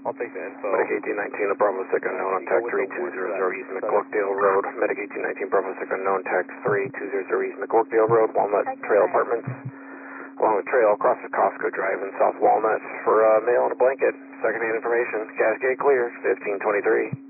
I'll take the info. Medic 1819, the Bravo 6 unknown on TAC 3200 East McCorkdale Road. Medic 1819, Bravo 6 unknown, TAC 3200 East McCorkdale Road, Walnut Trail Apartments. Along the trail across the Costco Drive in South Walnut for mail and a blanket. Secondhand information, Cascade clear, 1523.